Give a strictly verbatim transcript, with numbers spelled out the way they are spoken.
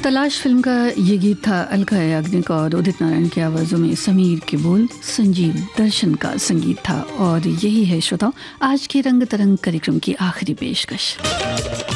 तलाश फिल्म का ये गीत था अलका याग्निक और उदित नारायण की आवाज़ों में समीर के बोल, संजीव दर्शन का संगीत था। और यही है श्रोताओं आज के रंग तरंग कार्यक्रम की आखिरी पेशकश।